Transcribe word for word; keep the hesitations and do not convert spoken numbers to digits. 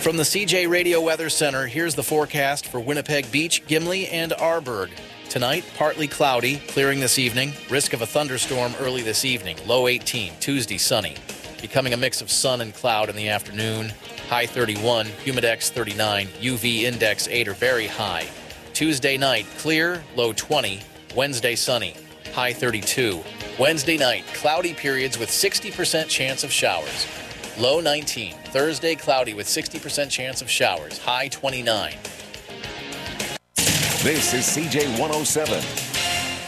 From the C J Radio Weather Center, here's the forecast for Winnipeg Beach, Gimli, and Arborg. Tonight, partly cloudy, clearing this evening. Risk of a thunderstorm early this evening. Low eighteen. Tuesday, sunny. Becoming a mix of sun and cloud in the afternoon. High thirty-one. Humidex thirty-nine. U V index eight or very high. Tuesday night, clear. Low twenty. Wednesday, sunny. High thirty-two. Wednesday night, cloudy periods with sixty percent chance of showers. Low nineteen. Thursday, cloudy with sixty percent chance of showers. High twenty-nine. This is C J one oh seven.